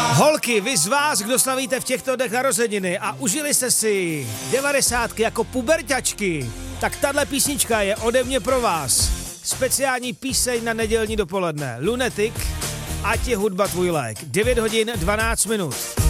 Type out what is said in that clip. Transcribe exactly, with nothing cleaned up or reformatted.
Holky, vy z vás, kdo slavíte v těchto dnech narozeniny a užili jste si devadesátky jako puberťačky, tak tahle písnička je ode mě pro vás. Speciální píseň na nedělní dopoledne. Lunatic, ať je hudba tvůj lék. devět hodin dvanáct minut.